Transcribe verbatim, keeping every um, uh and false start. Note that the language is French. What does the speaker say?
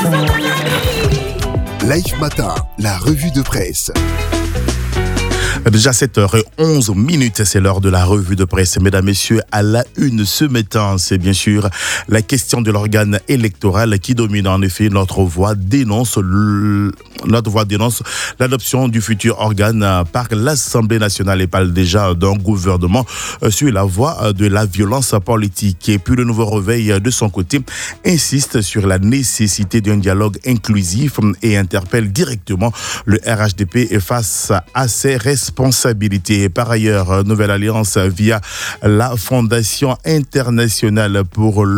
Live Matin, la revue de presse. Déjà sept heures onze minutes, c'est l'heure de la revue de presse. Mesdames, Messieurs, à la une ce matin, c'est bien sûr la question de l'organe électoral qui domine. En effet, notre voix dénonce, le, notre voix dénonce l'adoption du futur organe par l'Assemblée nationale et parle déjà d'un gouvernement sur la voie de la violence politique. Et puis le nouveau réveil, de son côté, insiste sur la nécessité d'un dialogue inclusif et interpelle directement le R H D P face à ses responsabilités. Par ailleurs, Nouvelle Alliance via la Fondation internationale pour